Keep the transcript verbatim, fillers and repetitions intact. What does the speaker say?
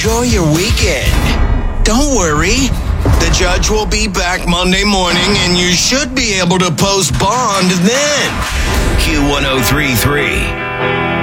enjoy your weekend. Don't worry. The judge will be back Monday morning, and you should be able to post bond then. Q one oh three point three.